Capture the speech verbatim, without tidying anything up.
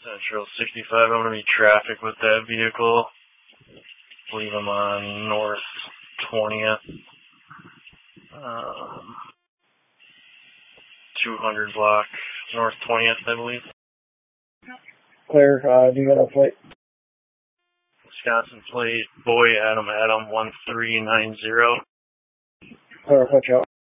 Central sixty-five, I'm going to be traffic with that vehicle. Leave them on North twentieth. Um, two hundred block, North twentieth, I believe. Clear, uh, do you got a plate? Wisconsin plate, boy, Adam, Adam, one three nine zero. Clear, watch out.